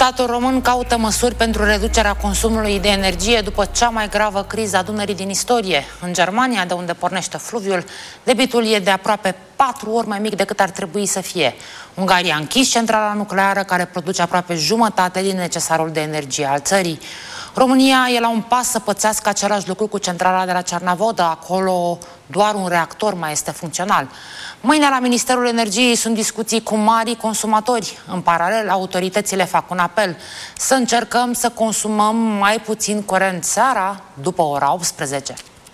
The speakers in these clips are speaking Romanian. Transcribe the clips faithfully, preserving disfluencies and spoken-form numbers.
Statul român caută măsuri pentru reducerea consumului de energie după cea mai gravă criză a Dunării din istorie. În Germania, de unde pornește fluviul, debitul e de aproape patru ori mai mic decât ar trebui să fie. Ungaria a închis centrala nucleară care produce aproape jumătate din necesarul de energie al țării. România e la un pas să pățească același lucru cu centrala de la Cernavodă. Acolo doar un reactor mai este funcțional. Mâine la Ministerul Energiei sunt discuții cu mari consumatori. În paralel, autoritățile fac un apel să încercăm să consumăm mai puțin curent seara după ora optsprezece.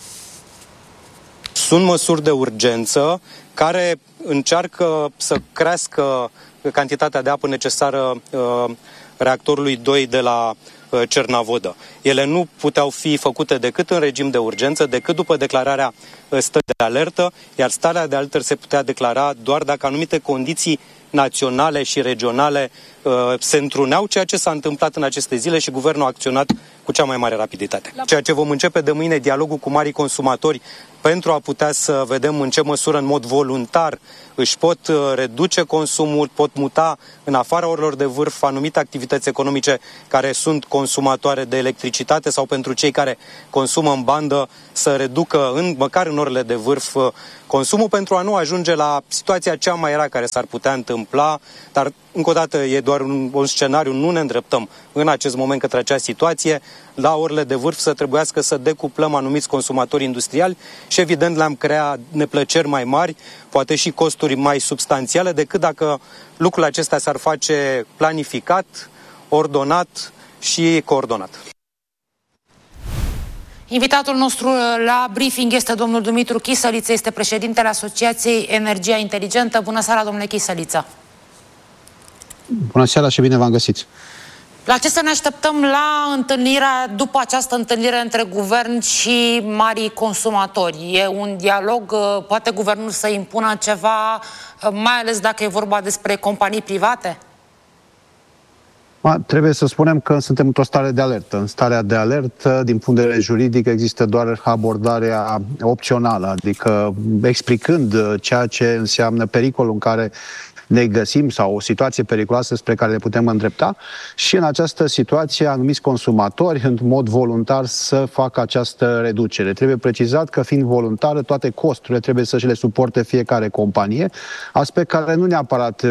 Sunt măsuri de urgență care încearcă să crească cantitatea de apă necesară uh, reactorului doi de la uh, Cernavodă. Ele nu puteau fi făcute decât în regim de urgență, decât după declararea uh, stării de alertă, iar starea de alertă se putea declara doar dacă anumite condiții naționale și regionale uh, se întruneau, ceea ce s-a întâmplat în aceste zile și guvernul a acționat cu cea mai mare rapiditate. Ceea ce vom începe de mâine, dialogul cu marii consumatori, pentru a putea să vedem în ce măsură, în mod voluntar, își pot reduce consumul, pot muta în afara orelor de vârf anumite activități economice care sunt consumatoare de electricitate sau pentru cei care consumă în bandă să reducă, în, măcar în orele de vârf, consumul pentru a nu ajunge la situația cea mai rea care s-ar putea întâmpla, dar încă o dată e doar un, un scenariu, nu ne îndreptăm în acest moment către acea situație, la orele de vârf să trebuiască să decuplăm anumiți consumatori industriali și evident le-am creat neplăceri mai mari, poate și costuri mai substanțiale decât dacă lucrul acesta s-ar face planificat, ordonat și coordonat. Invitatul nostru la briefing este domnul Dumitru Chisăliță, este președintele Asociației Energia Inteligentă. Bună seara, domnule Chisăliță! Bună seara și bine v-am găsit! La ce să ne așteptăm la întâlnirea, după această întâlnire între guvern și marii consumatori? E un dialog, poate guvernul să impună ceva, mai ales dacă e vorba despre companii private? Ma, trebuie să spunem că suntem într-o stare de alertă. În starea de alertă, din punct de vedere juridic, există doar abordarea opțională, adică explicând ceea ce înseamnă pericolul în care ne găsim sau o situație periculoasă spre care ne putem îndrepta și în această situație anumiți consumatori, în mod voluntar, să facă această reducere. Trebuie precizat că, fiind voluntară, toate costurile trebuie să și le suporte fiecare companie, aspect care nu neapărat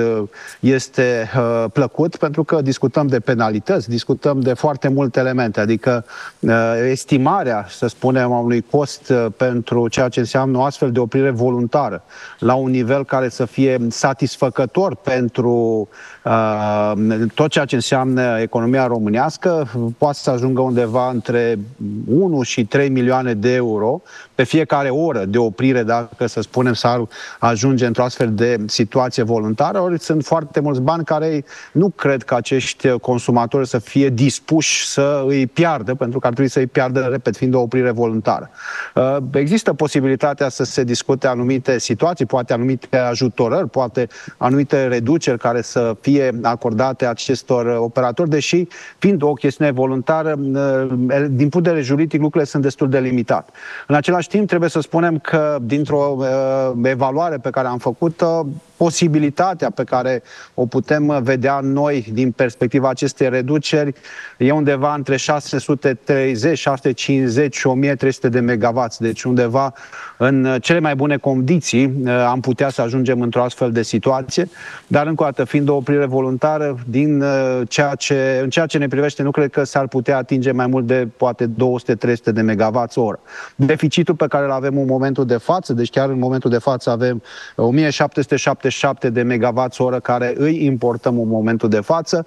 este uh, plăcut, pentru că discutăm de penalități, discutăm de foarte multe elemente, adică uh, estimarea, să spunem, a unui cost uh, pentru ceea ce înseamnă o astfel de oprire voluntară, la un nivel care să fie satisfăcător pentru uh, tot ceea ce înseamnă economia românească, poate să ajungă undeva între unu și trei milioane de euro pe fiecare oră de oprire, dacă, să spunem, s-ar ajunge într-o astfel de situație voluntară. Ori sunt foarte mulți bani care nu cred că acești consumatori să fie dispuși să îi piardă, pentru că ar trebui să îi piardă, repet, fiind o oprire voluntară. Uh, există posibilitatea să se discute anumite situații, poate anumite ajutorări, poate anumite reduceri care să fie acordate acestor operatori, deși, fiind o chestiune voluntară, din punct de vedere juridic, lucrurile sunt destul de limitate. În același timp, trebuie să spunem că, dintr-o uh, evaluare pe care am făcut-o, posibilitatea pe care o putem vedea noi din perspectiva acestei reduceri e undeva între șase sute treizeci, șase sute cincizeci și o mie trei sute de megawatts. Deci undeva în cele mai bune condiții am putea să ajungem într-o astfel de situație, dar încă o dată, fiind o oprire voluntară, din ceea ce, în ceea ce ne privește, nu cred că s-ar putea atinge mai mult de poate două sute trei sute de megawatts oră. Deficitul pe care îl avem în momentul de față, deci chiar în momentul de față avem o mie șapte sute șaptezeci și șapte de megawatts oră care îi importăm în momentul de față,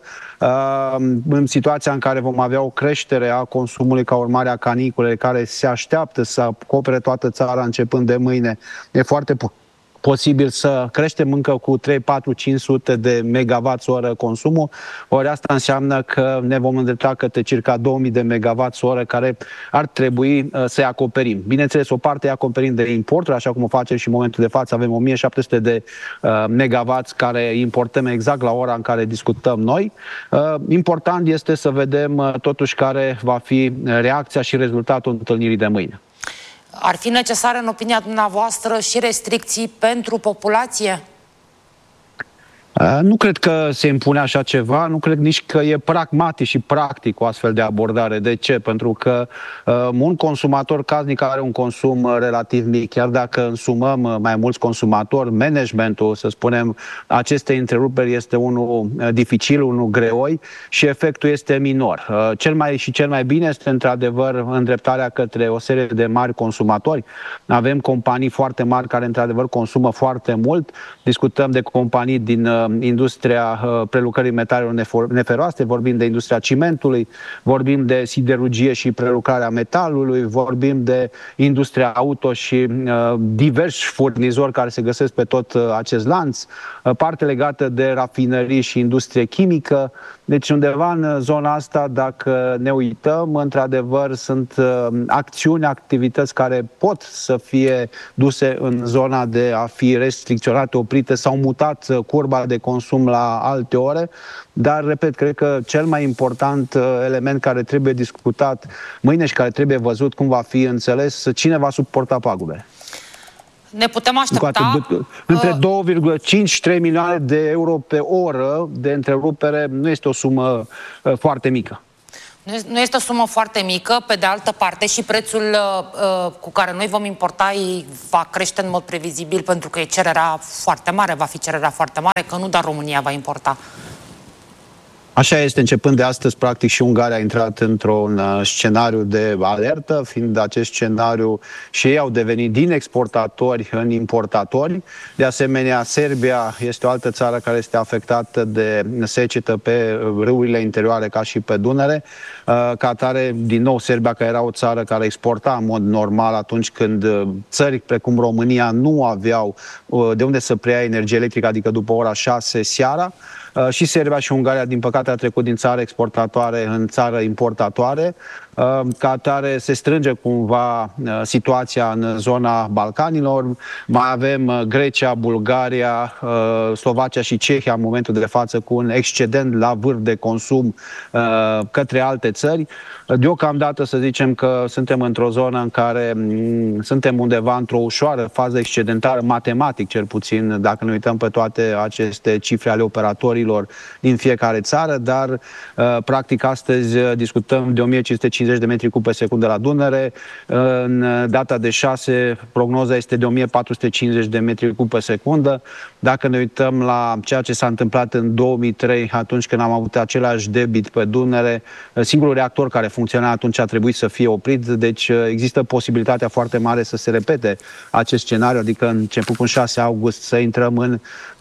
în situația în care vom avea o creștere a consumului ca urmare a caniculei care se așteaptă să acopere toată țara începând de mâine. E foarte posibil să creștem încă cu trei, patru, cinci sute de megawatts oră consumul, ori asta înseamnă că ne vom îndrepta către circa două mii de megawatts oră care ar trebui uh, să-i acoperim. Bineînțeles, o parte e acoperim de importuri, așa cum o facem și în momentul de față, avem o mie șapte sute de uh, megawatts care importăm exact la ora în care discutăm noi. Uh, important este să vedem uh, totuși care va fi reacția și rezultatul întâlnirii de mâine. Ar fi necesare, în opinia dumneavoastră, și restricții pentru populație? Nu cred că se impune așa ceva, nu cred nici că e pragmatic și practic o astfel de abordare. De ce? Pentru că uh, un consumator casnic are un consum relativ mic. Chiar dacă însumăm mai mulți consumatori, managementul, să spunem, acestei întreruperi este unul dificil, unul greoi și efectul este minor. Uh, cel mai și cel mai bine este într-adevăr îndreptarea către o serie de mari consumatori. Avem companii foarte mari care într-adevăr consumă foarte mult. Discutăm de companii din uh, industria uh, prelucrării metalelor neferoase, vorbim de industria cimentului, vorbim de siderurgie și prelucrarea metalului, vorbim de industria auto și uh, diversi furnizori care se găsesc pe tot uh, acest lanț, uh, parte legată de rafinării și industrie chimică. Deci undeva în zona asta, dacă ne uităm, într-adevăr sunt uh, acțiuni, activități care pot să fie duse în zona de a fi restricționate, oprite sau mutat uh, curba de consum la alte ore, dar, repet, cred că cel mai important uh, element care trebuie discutat mâine și care trebuie văzut cum va fi înțeles, cine va suporta pagubele. Ne putem aștepta... Între două virgulă cinci și trei milioane de euro pe oră de întrerupere nu este o sumă uh, foarte mică. Nu este o sumă foarte mică, pe de altă parte și prețul uh, cu care noi vom importa va crește în mod previzibil pentru că e cererea foarte mare, va fi cererea foarte mare, că nu doar România va importa. Așa este, începând de astăzi, practic și Ungaria a intrat într-un scenariu de alertă, fiind acest scenariu și ei au devenit din exportatori în importatori. De asemenea, Serbia este o altă țară care este afectată de secetă pe râurile interioare ca și pe Dunăre. Ca atare, din nou, Serbia, care era o țară care exporta în mod normal atunci când țări precum România nu aveau de unde să preia energie electrică, adică după ora șase seara, și Serbia și Ungaria, din păcate, a trecut din țară exportatoare în țară importatoare. Ca atare se strânge cumva situația în zona Balcanilor. Mai avem Grecia, Bulgaria, Slovacia și Cehia în momentul de față cu un excedent la vârf de consum către alte țări. Deocamdată să zicem că suntem într-o zonă în care suntem undeva într-o ușoară fază excedentară, matematic cel puțin, dacă ne uităm pe toate aceste cifre ale operatorilor din fiecare țară, dar practic astăzi discutăm de o mie cinci sute cincizeci de metri cub pe secundă la Dunăre. În data de șase, prognoza este de o mie patru sute cincizeci de metri cub pe secundă. Dacă ne uităm la ceea ce s-a întâmplat în două mii trei, atunci când am avut același debit pe Dunăre, singurul reactor care funcționa atunci a trebuit să fie oprit, deci există posibilitatea foarte mare să se repete acest scenariu, adică început cu șase august să intrăm în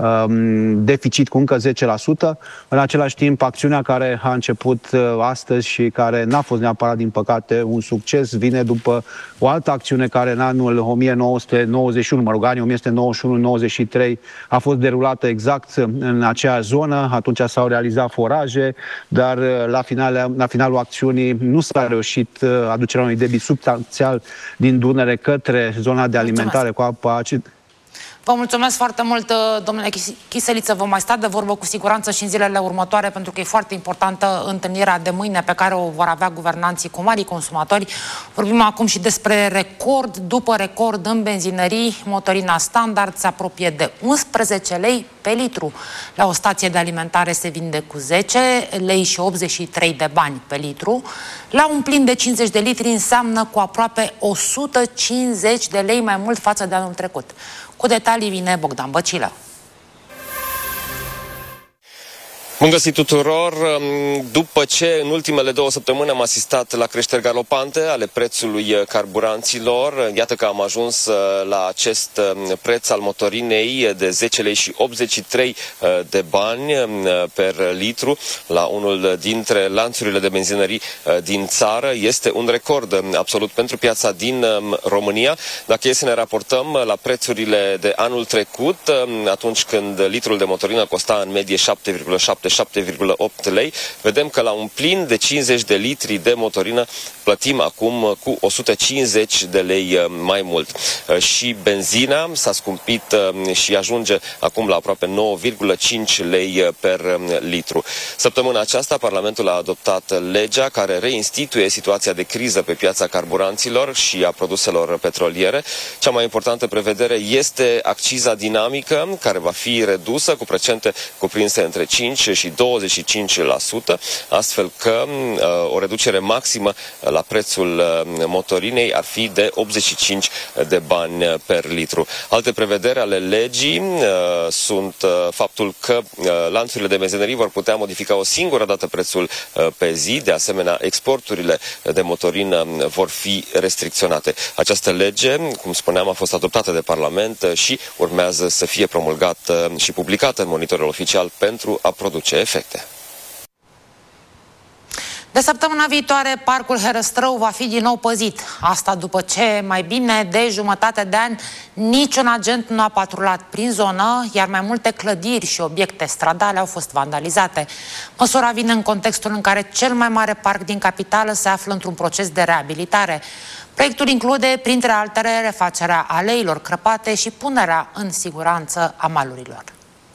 um, deficit cu încă zece la sută. În același timp, acțiunea care a început uh, astăzi și care n-a fost neapărat, din păcate, un succes, vine după o altă acțiune care în anul o mie nouă sute nouăzeci și unu, mă rog, anii o mie nouă sute nouăzeci și unu nouăzeci și trei a fost derulată exact în acea zonă. Atunci s-au realizat foraje, dar la, final, la finalul acțiunii nu s-a reușit aducerea unui debit substanțial din Dunăre către zona de alimentare cu apă acidă. Vă mulțumesc foarte mult, domnule Chiseliță. Vom mai sta de vorbă cu siguranță și în zilele următoare, pentru că e foarte importantă întâlnirea de mâine pe care o vor avea guvernanții cu marii consumatori. Vorbim acum și despre record după record în benzinării. Motorina standard se apropie de unsprezece lei pe litru. La o stație de alimentare se vinde cu zece lei și optzeci și trei de bani pe litru. La un plin de cincizeci de litri înseamnă cu aproape o sută cincizeci de lei mai mult față de anul trecut. Cu detalii vine Bogdan Băcilă. Bun găsit tuturor! După ce în ultimele două săptămâni am asistat la creșteri galopante ale prețului carburanților, iată că am ajuns la acest preț al motorinei de zece lei și optzeci și trei de bani per litru la unul dintre lanțurile de benzinării din țară. Este un record absolut pentru piața din România. Dacă e să ne raportăm la prețurile de anul trecut, atunci când litrul de motorină costa în medie șapte virgulă șaptezeci șapte virgulă opt lei. Vedem că la un plin de cincizeci de litri de motorină plătim acum cu o sută cincizeci de lei mai mult. Și benzina s-a scumpit și ajunge acum la aproape nouă virgulă cinci lei per litru. Săptămâna aceasta Parlamentul a adoptat legea care reinstituie situația de criză pe piața carburanților și a produselor petroliere. Cea mai importantă prevedere este acciza dinamică, care va fi redusă cu procente cuprinse între cinci și douăzeci și cinci la sută, astfel că o reducere maximă la prețul motorinei ar fi de optzeci și cinci de bani per litru. Alte prevederi ale legii uh, sunt uh, faptul că uh, lanțurile de benzinării vor putea modifica o singură dată prețul uh, pe zi, de asemenea exporturile de motorină vor fi restricționate. Această lege, cum spuneam, a fost adoptată de Parlament și urmează să fie promulgată și publicată în monitorul oficial pentru a produce efecte. De săptămâna viitoare, Parcul Herăstrău va fi din nou păzit. Asta după ce mai bine de jumătate de ani niciun agent nu a patrulat prin zonă, iar mai multe clădiri și obiecte stradale au fost vandalizate. Măsura vine în contextul în care cel mai mare parc din capitală se află într-un proces de reabilitare. Proiectul include, printre altele, refacerea aleilor crăpate și punerea în siguranță a malurilor.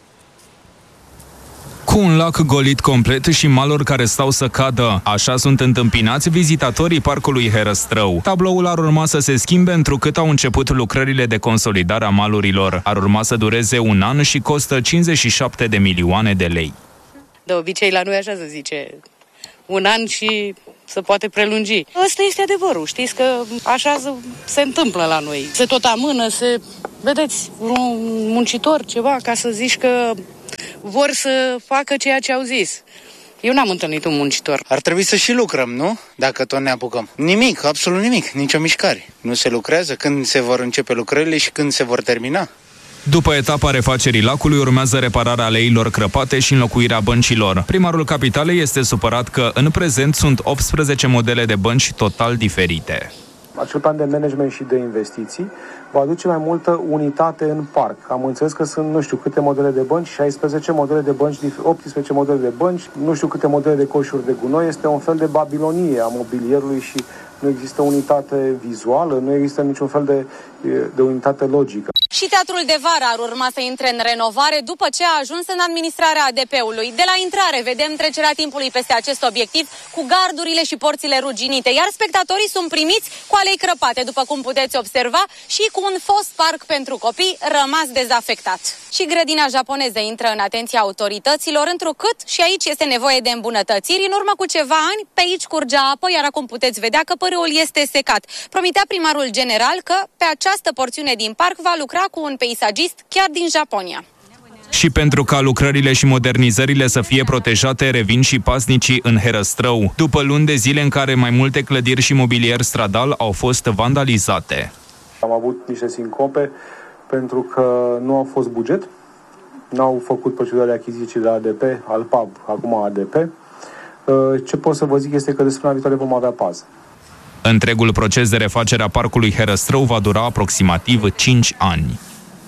Cu un lac golit complet și maluri care stau să cadă. Așa sunt întâmpinați vizitatorii Parcului Herăstrău. Tabloul ar urma să se schimbe întrucât au început lucrările de consolidare a malurilor. Ar urma să dureze un an și costă cincizeci și șapte de milioane de lei. De obicei la noi așa se zice, un an și se poate prelungi. Ăsta este adevărul, știți că așa se, se întâmplă la noi. Se tot amână, se... Vedeți, un muncitor, ceva, ca să zici că vor să facă ceea ce au zis. Eu n-am întâlnit un muncitor. Ar trebui să și lucrăm, nu? Dacă tot ne apucăm. Nimic, absolut nimic, nicio mișcare. Nu se lucrează, când se vor începe lucrările și când se vor termina. După etapa refacerii lacului, urmează repararea aleilor crăpate și înlocuirea băncilor. Primarul capitalei este supărat că în prezent sunt optsprezece modele de bănci total diferite. Acel plan de management și de investiții va aduce mai multă unitate în parc. Am înțeles că sunt nu știu câte modele de bănci, șaisprezece modele de bănci, optsprezece modele de bănci, nu știu câte modele de coșuri de gunoi. Este un fel de babilonie a mobilierului și nu există unitate vizuală, nu există niciun fel de, de unitate logică. Și teatrul de vară ar urma să intre în renovare după ce a ajuns în administrarea A D P-ului. De la intrare vedem trecerea timpului peste acest obiectiv cu gardurile și porțile ruginite, iar spectatorii sunt primiți cu alei crăpate, după cum puteți observa, și cu un fost parc pentru copii rămas dezafectat. Și grădina japoneză intră în atenția autorităților, întrucât și aici este nevoie de îmbunătățiri. În urmă cu ceva ani, pe aici curgea apă, iar acum puteți vedea că părâul este secat. Promitea primarul general că pe această porțiune din parc va lucra cu un peisagist chiar din Japonia. Și pentru ca lucrările și modernizările să fie protejate, revin și pasnicii în Herăstrău, după luni de zile în care mai multe clădiri și mobilier stradal au fost vandalizate. Am avut niște sincope pentru că nu au fost buget, n-au făcut procedura de achiziții de A D P, al P A B, acum A D P. Ce pot să vă zic este că de săptămâna viitoare vom avea pază. Întregul proces de refacere a Parcului Herăstrău va dura aproximativ cinci ani.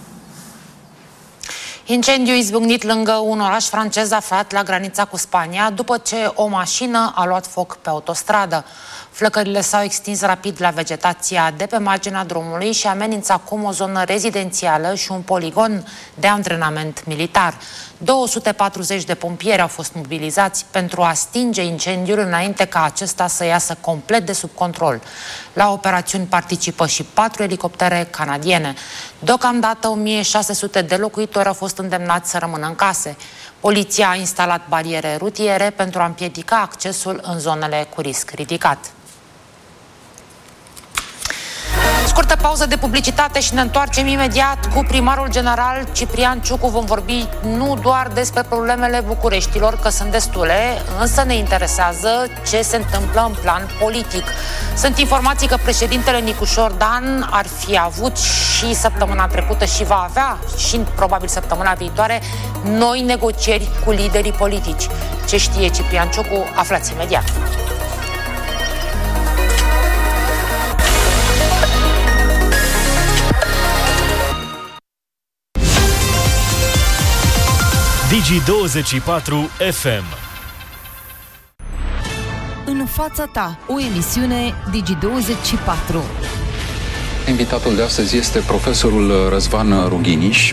Incendiu izbucnit lângă un oraș francez aflat la granița cu Spania după ce o mașină a luat foc pe autostradă. Flăcările s-au extins rapid la vegetația de pe marginea drumului și amenință acum o zonă rezidențială și un poligon de antrenament militar. două sute patruzeci de pompieri au fost mobilizați pentru a stinge incendiul înainte ca acesta să iasă complet de sub control. La operațiuni participă și patru elicoptere canadiene. Deocamdată o mie șase sute de locuitori au fost îndemnați să rămână în case. Poliția a instalat bariere rutiere pentru a împiedica accesul în zonele cu risc ridicat. Scurtă pauză de publicitate și ne întoarcem imediat cu primarul general Ciprian Ciucu. Vom vorbi nu doar despre problemele bucureștilor, că sunt destule, însă ne interesează ce se întâmplă în plan politic. Sunt informații că președintele Nicușor Dan ar fi avut și săptămâna trecută și va avea și probabil săptămâna viitoare noi negocieri cu liderii politici. Ce știe Ciprian Ciucu? Aflați imediat. Digi douăzeci și patru F M. În fața ta, o emisiune Digi douăzeci și patru. Invitatul de astăzi este profesorul Răzvan Rughiniș.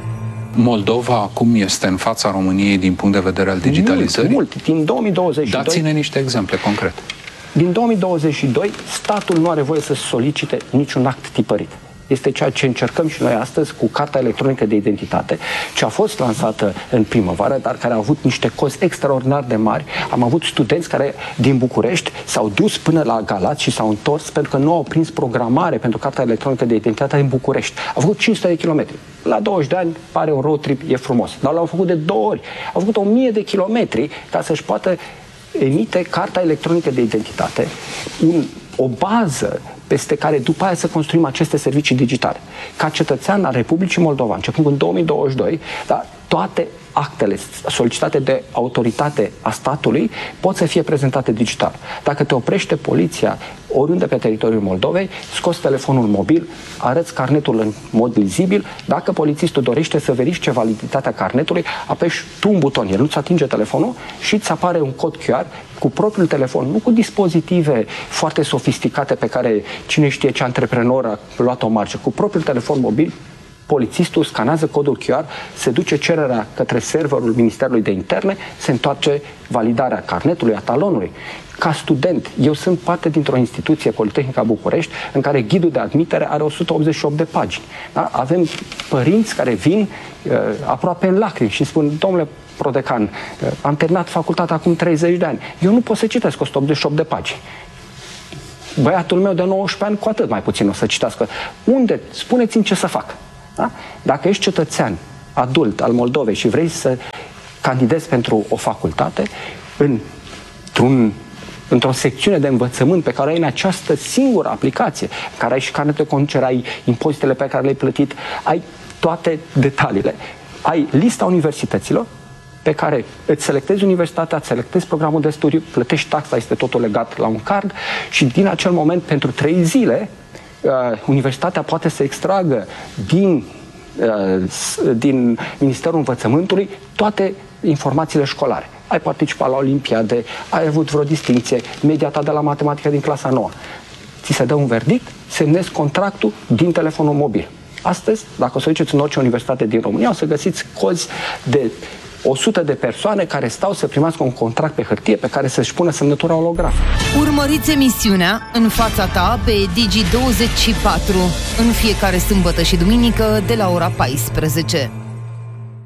Moldova acum este în fața României din punct de vedere al digitalizării? Mult, mult. Din două mii douăzeci și doi... Dați-ne niște exemple concrete. Din două mii douăzeci și doi, statul nu are voie să solicite niciun act tipărit. Este ceea ce încercăm și noi astăzi cu Carta Electronică de Identitate, ce a fost lansată în primăvară, dar care a avut niște cozi extraordinar de mari. Am avut studenți care din București s-au dus până la Galați și s-au întors pentru că nu au prins programare pentru Carta Electronică de Identitate în București. Au făcut cinci sute de kilometri. La douăzeci de ani pare un road trip, e frumos. Dar l-au făcut de două ori. Au făcut o mie de kilometri ca să-și poată emite Carta Electronică de Identitate, un, o bază peste care după aia să construim aceste servicii digitale. Ca cetățean al Republicii Moldova, începând în două mii douăzeci și doi, da, toate actele solicitate de autoritate a statului pot să fie prezentate digital. Dacă te oprește poliția oriunde pe teritoriul Moldovei, scoți telefonul mobil, arăți carnetul în mod lizibil, dacă polițistul dorește să verifice validitatea carnetului, apeși tu un buton, el nu-ți atinge telefonul și îți apare un cod Q R cu propriul telefon, nu cu dispozitive foarte sofisticate pe care cine știe ce antreprenor a luat o margă, cu propriul telefon mobil. Polițistul scanează codul Q R, se duce cererea către serverul Ministerului de Interne, se întoarce validarea carnetului, a talonului. Ca student, eu sunt parte dintr-o instituție, Politehnica București, în care ghidul de admitere are o sută optzeci și opt de pagini. Da? Avem părinți care vin uh, aproape în lacrimi și spun: domnule prodecan, uh, am terminat facultatea acum treizeci de ani. Eu nu pot să citesc o sută optzeci și opt de pagini. Băiatul meu de nouăsprezece ani, cu atât mai puțin o să citească. Unde? Spuneți-mi ce să fac. Da? Dacă ești cetățean adult al Moldovei și vrei să candidezi pentru o facultate, într-un, într-o secțiune de învățământ pe care ai în această singură aplicație, în care ai și carnetul de conducere, ai impozitele pe care le-ai plătit, ai toate detaliile, ai lista universităților pe care îți selectezi universitatea, îți selectezi programul de studiu, plătești taxa, este totul legat la un card și din acel moment, pentru trei zile, Uh, universitatea poate să extragă din, uh, din Ministerul Învățământului toate informațiile școlare. Ai participat la olimpiade, ai avut vreo distinție, media ta de la matematică din clasa nouă. Ți se dă un verdict, semnezi contractul din telefonul mobil. Astăzi, dacă o să duceți în orice universitate din România, o să găsiți cozi de o sută de persoane care stau să primească un contract pe hârtie pe care să-și pună semnătura holografă. Urmăriți emisiunea În fața ta pe Digi douăzeci și patru în fiecare sâmbătă și duminică de la ora paisprezece.